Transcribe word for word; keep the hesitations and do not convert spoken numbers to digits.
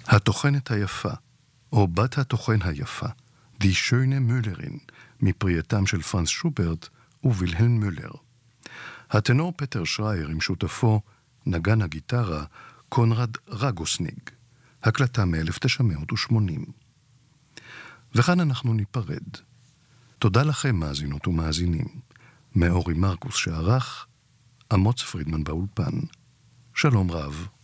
התוכנת היפה, או בת התוכן היפה, די שוינה מולרין, מפרייתם של פרנס שוברט ווילהלם מולר. הטנור פטר שרייר עם שותפו, נגן הגיטרה, קונרד רגוסניג, הקלטה מ-אלף תשע מאות ושמונים. וכאן אנחנו ניפרד. תודה לכם מאזינות ומאזינים. מאורי מרקוס שערך, אמוץ פרידמן באולפן. שלום רב.